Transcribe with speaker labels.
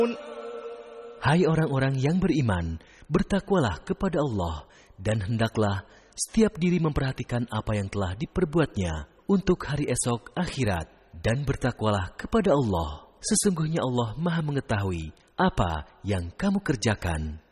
Speaker 1: Hai orang-orang yang beriman, bertakwalah kepada Allah, dan hendaklah setiap diri memperhatikan apa yang telah diperbuatnya untuk hari esok akhirat, dan bertakwalah kepada Allah. Sesungguhnya Allah Maha mengetahui apa yang kamu kerjakan.